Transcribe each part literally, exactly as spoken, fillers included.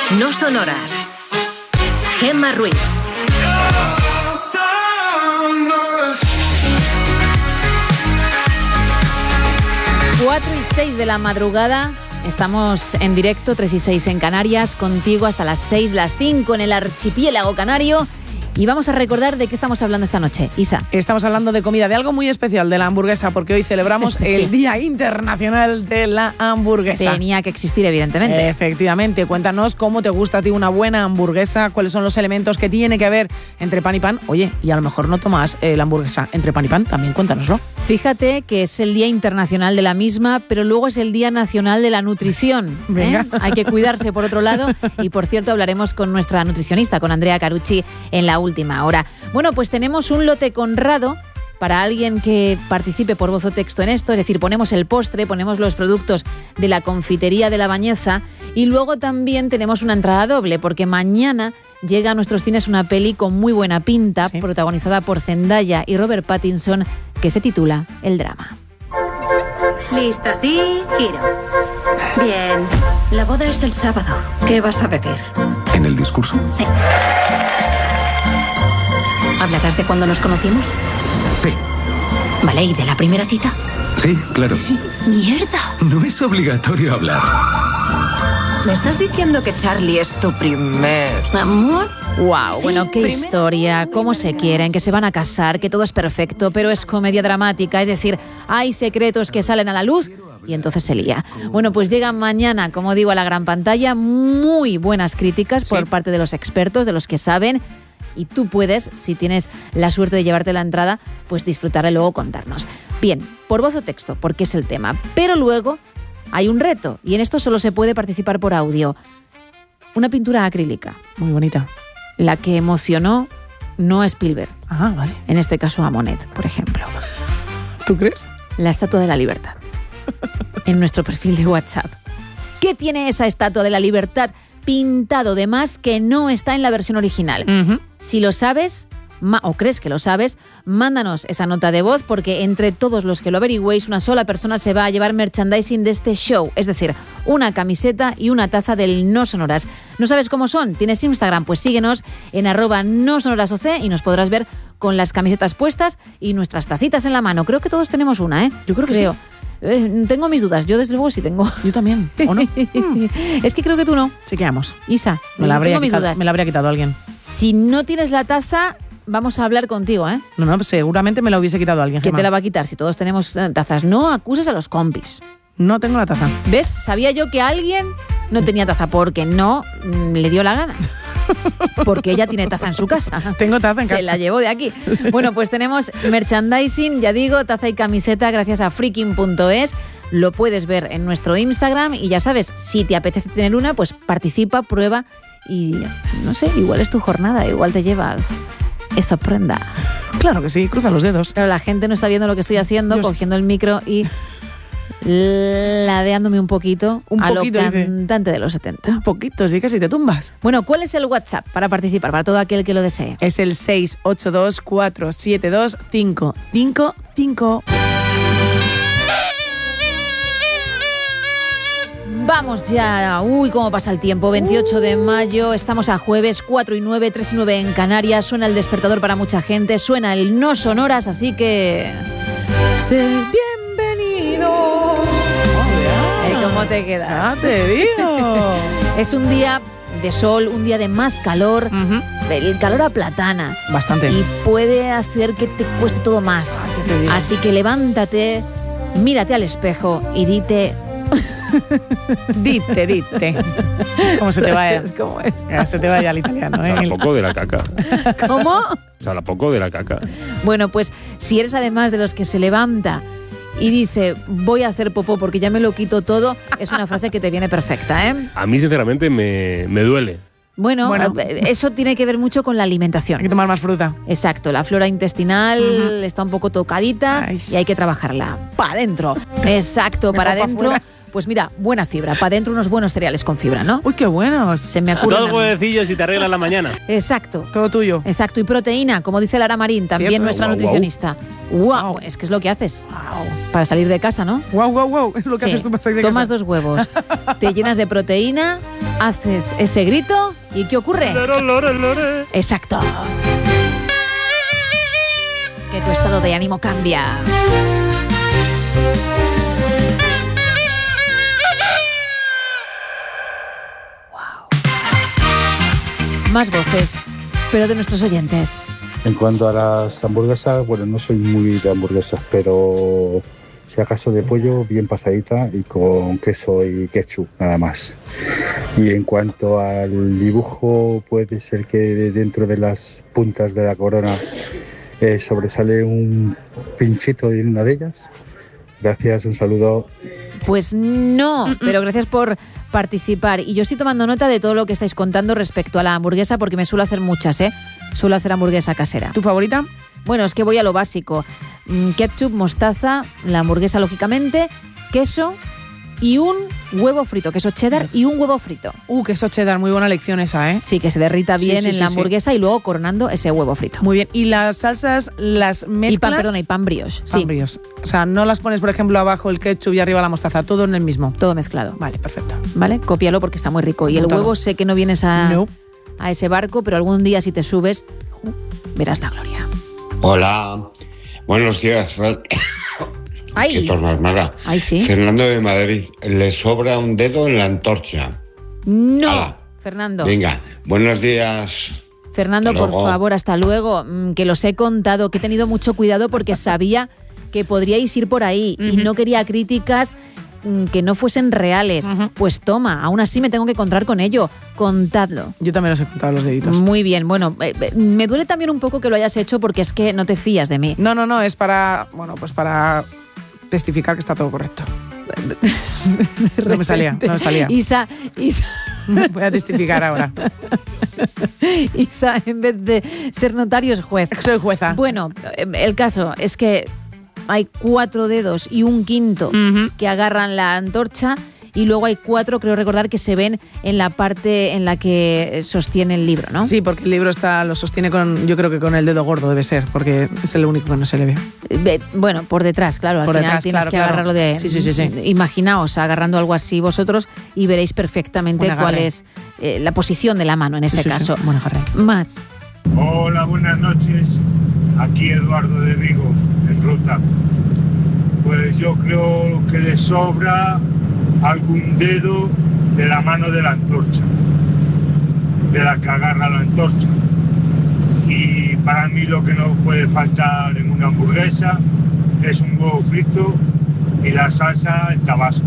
No sonoras. Gemma Ruiz. cuatro y seis de la madrugada. Estamos en directo, tres y seis en Canarias, contigo hasta las seis, las cinco en el archipiélago canario. Y vamos a recordar de qué estamos hablando esta noche. Isa. Estamos hablando de comida, de algo muy especial, de la hamburguesa, porque hoy celebramos el Día Internacional de la Hamburguesa. Tenía que existir, evidentemente. Efectivamente. Cuéntanos cómo te gusta a ti una buena hamburguesa, cuáles son los elementos que tiene que haber entre pan y pan. Oye, y a lo mejor no tomas eh, la hamburguesa entre pan y pan, también cuéntanoslo. Fíjate que es el Día Internacional de la misma, pero luego es el Día Nacional de la Nutrición. Venga. ¿eh? Hay que cuidarse por otro lado. Y por cierto, hablaremos con nuestra nutricionista, con Andrea Carucci, en la última hora. Bueno, pues tenemos un lote Conrado para alguien que participe por voz o texto en esto. Es decir, ponemos el postre, ponemos los productos de la confitería de La Bañeza y luego también tenemos una entrada doble, porque mañana llega a nuestros cines una peli con muy buena pinta, sí, protagonizada por Zendaya y Robert Pattinson, que se titula El Drama. Listo, sí, giro. Bien, la boda es el sábado. ¿Qué vas a decir? ¿En el discurso? Sí. ¿Hablarás de cuando nos conocimos? Sí. Vale, ¿y de la primera cita? Sí, claro. ¡Mierda! No es obligatorio hablar. ¿Me estás diciendo que Charlie es tu primer amor? Wow, Sí, bueno, qué primero, historia, cómo se quieren, que se van a casar, que todo es perfecto, pero es comedia dramática, es decir, hay secretos que salen a la luz y entonces se lía. Bueno, pues llegan mañana, como digo, a la gran pantalla, muy buenas críticas por Sí. parte de los expertos, de los que saben, y tú puedes, si tienes la suerte de llevarte la entrada, pues disfrutarla y luego contarnos. Bien, por voz o texto, porque es el tema, pero luego hay un reto, y en esto solo se puede participar por audio. Una pintura acrílica. Muy bonita. La que emocionó no a Spielberg, Ah, vale. en este caso a Monet, por ejemplo. ¿Tú crees? La Estatua de la Libertad, en nuestro perfil de WhatsApp. ¿Qué tiene esa Estatua de la Libertad pintado de más que no está en la versión original? Uh-huh. Si lo sabes, ma- o crees que lo sabes, mándanos esa nota de voz, porque entre todos los que lo averigüéis, una sola persona se va a llevar merchandising de este show, es decir, una camiseta y una taza del No Sonoras. ¿No sabes cómo son? ¿Tienes Instagram? Pues síguenos en arroba no sonoras oc y nos podrás ver con las camisetas puestas y nuestras tacitas en la mano. Creo que todos tenemos una, ¿eh? Yo creo que creo. Eh, tengo mis dudas, yo desde luego sí tengo. Yo también, ¿o no? Mm. Es que creo que tú no. Sí que vamos. Isa, Me la, habría tengo mis quitado, dudas. me la habría quitado alguien. Si no tienes la taza, vamos a hablar contigo, ¿eh? No, no, pues seguramente me la hubiese quitado alguien, ¿Quién Gemma. te la va a quitar si todos tenemos eh, tazas? No acuses a los compis. No tengo la taza. ¿Ves? Sabía yo que alguien no tenía taza porque no mm, le dio la gana. Porque ella tiene taza en su casa. Tengo taza en Se casa. la llevó de aquí. Bueno, pues tenemos merchandising, ya digo, taza y camiseta gracias a freaking punto es. Lo puedes ver en nuestro Instagram y ya sabes, si te apetece tener una, pues participa, prueba y no sé, igual es tu jornada, igual te llevas esa prenda. Claro que sí, cruza los dedos. Pero la gente no está viendo lo que estoy haciendo, Yo sí. cogiendo el micro y ladeándome un poquito Un a poquito, lo dice. cantante de los setenta. Un poquito, sí, casi te tumbas. Bueno, ¿cuál es el WhatsApp para participar, para todo aquel que lo desee? Es el seis ocho dos cuatro siete dos cinco cinco cinco. Vamos ya, uy, cómo pasa el tiempo, veintiocho de mayo, estamos a jueves, cuatro y nueve, tres y nueve en Canarias, suena el despertador para mucha gente, suena el No Sonoras, así que... Sed bienvenidos. ¿Eh, ¿Cómo te quedas? Ah, te digo. Es un día de sol, un día de más calor, Ujú. el calor aplatana Bastante. y puede hacer que te cueste todo más. ya te digo. Así que levántate, mírate al espejo y dite... Dite, dite. Como se te vaya. Es como es. Se te vaya el italiano, Se ¿eh? habla poco de la caca. ¿Cómo? Se habla poco de la caca. Bueno, pues si eres además de los que se levanta y dice voy a hacer popó porque ya me lo quito todo, es una frase que te viene perfecta, ¿eh? A mí, sinceramente, me, me duele. Bueno, Bueno. eh, eso tiene que ver mucho con la Hay que alimentación. tomar más fruta. Exacto, la flora intestinal está un poco tocadita Ay. y hay que trabajarla para adentro. Exacto, Mejor para pa' adentro. fuera. Pues Pues mira, buena fibra. Para adentro unos buenos cereales con fibra, ¿no? Uy, qué buenos. Se me ocurre. Dos huevecillos y te arreglas la mañana. Exacto. Todo tuyo. Exacto. Y proteína, como dice Lara Marín, también Cierto. nuestra Guau, nutricionista. Wow. Guau. Es que es lo que haces Wow. para salir de casa, ¿no? Wow, wow, wow. Es lo que Sí. haces tú para salir de Tomas casa. dos huevos, te llenas de proteína, haces ese grito y ¿qué ocurre? Exacto. Que tu estado de ánimo cambia. Wow. Más voces, pero de nuestros oyentes. En cuanto a las hamburguesas, bueno, no soy muy de hamburguesas, pero si acaso de pollo, bien pasadita y con queso y ketchup, nada más. Y en cuanto al dibujo, puede ser que dentro de las puntas de la corona eh, sobresale un pinchito de una de ellas. Gracias, un saludo. Pues no, pero gracias por participar. Y yo estoy tomando nota de todo lo que estáis contando respecto a la hamburguesa, porque me suelo hacer muchas, ¿eh? Suelo hacer hamburguesa casera. ¿Tu favorita? Bueno, es que voy a lo básico. Mm, Ketchup, mostaza, la hamburguesa lógicamente, queso y un huevo frito, queso cheddar y un huevo frito. Uh, queso cheddar, muy buena lección esa, ¿eh? Sí, que se derrita Sí, bien sí, en sí, la sí. hamburguesa y luego coronando ese huevo frito. Muy bien. ¿Y las salsas las mezclas? Y pan, perdona, y pan brioche. Sí, Pan brioche. O sea, no las pones, por ejemplo, abajo el ketchup y arriba la mostaza, todo en el mismo. todo mezclado. Vale, perfecto. ¿Vale? Cópialo porque está muy rico. Y el Apuntado. huevo sé que no vienes a, No. a ese barco, pero algún día si te subes, verás la gloria. Hola, buenos días. Fran. ¿Qué ¡Ay! tos más mala? ¡Ay, sí! Fernando de Madrid, le sobra un dedo en la antorcha. ¡No! Ala. Fernando. Venga, buenos días. Fernando, Hasta por luego. favor, hasta luego. Mm, Que los he contado, que he tenido mucho cuidado porque sabía que podríais ir por ahí y no quería críticas mm, que no fuesen reales. Ujú. Pues toma, aún así me tengo que encontrar con ello. Contadlo. Yo también los he contado los deditos. Muy bien, bueno, eh, eh, me duele también un poco que lo hayas hecho porque es que no te fías de mí. No, no, no, es para, bueno, pues para testificar que está todo correcto. No me salía, no me salía. Isa, Isa, Voy a testificar ahora. Isa, en vez de ser notario es juez. Soy jueza. Bueno, eh, el caso es que hay cuatro dedos y un quinto Ujú. que agarran la antorcha y luego hay cuatro, creo recordar, que se ven en la parte en la que sostiene el libro, ¿no? Sí, porque el libro está, lo sostiene con, yo creo que con el dedo gordo debe ser, porque es el único que no se le ve. Ve- Bueno, por detrás, claro, al Por final detrás, tienes claro, que claro. agarrarlo de... Sí, sí, sí, sí. Imaginaos agarrando algo así vosotros y veréis perfectamente Un agarre. cuál es eh, la posición de la mano en ese Sí, sí, sí. caso. Buen agarre. Más. Hola, buenas noches. Aquí Eduardo de Vigo, en ruta. Pues yo creo que le sobra algún dedo de la mano de la antorcha, de la que agarra la antorcha. Y para mí lo que no puede faltar en una hamburguesa es un huevo frito y la salsa en tabasco.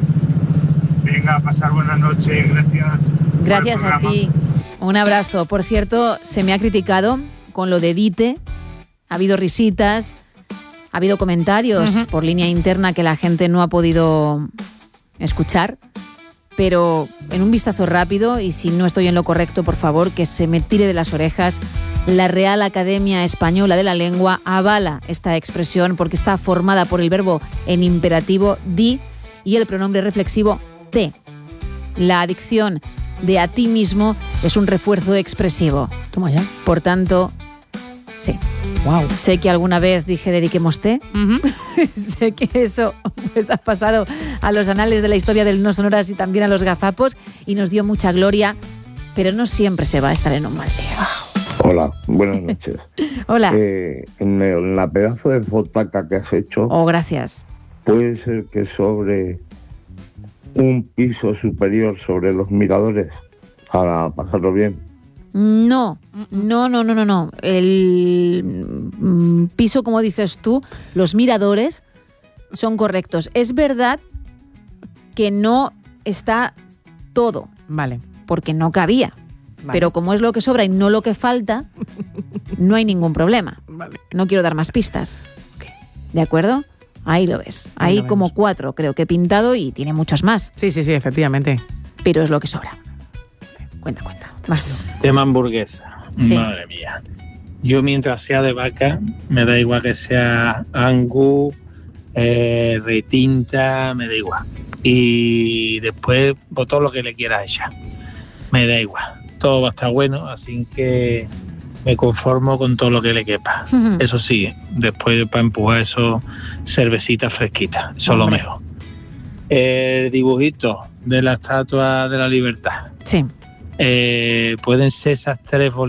Venga, a pasar buenas noches, gracias. por el Gracias a programa. ti. Un abrazo. Por cierto, se me ha criticado con lo de Dite. Ha habido risitas, ha habido comentarios Ujú. por línea interna que la gente no ha podido escuchar. Pero en un vistazo rápido, y si no estoy en lo correcto, por favor, que se me tire de las orejas, la Real Academia Española de la Lengua avala esta expresión porque está formada por el verbo en imperativo di y el pronombre reflexivo te. La adicción de a ti mismo es un refuerzo expresivo. Toma ya. Por tanto, sí. Wow. Sé que alguna vez dije dediquemos té. Sé que eso pues ha pasado a los anales de la historia del No Sonoras y también a los gazapos y nos dio mucha gloria, pero no siempre se va a estar en un mal día. Hola, buenas noches. Hola. Eh, en, el- en la pedazo de fotaca que has hecho, Oh, gracias. puede ser que sobre un piso superior sobre los miradores para pasarlo bien. No, no, no, no, no, no. El mm, piso, como dices tú, los miradores son correctos. Es verdad que no está todo, Vale. porque no cabía. Vale. Pero como es lo que sobra y no lo que falta, no hay ningún problema. Vale. No quiero dar más pistas. ¿De acuerdo? Ahí lo ves. Ahí lo como vemos. cuatro creo que he pintado y tiene muchos más. Sí, sí, sí, efectivamente. Pero es lo que sobra. Cuenta, cuenta. Más. Tema hamburguesa. Sí. Madre mía. Yo mientras sea de vaca, me da igual que sea Angus, eh, retinta, me da igual. Y después, por todo lo que le quieras echar, me da igual. Todo va a estar bueno, así que me conformo con todo lo que le quepa. Ujú. Eso sí, después para empujar eso, cervecita fresquita, eso es lo Hombre. mejor. El dibujito de la Estatua de la Libertad. Sí. Eh, pueden ser esas tres bolitas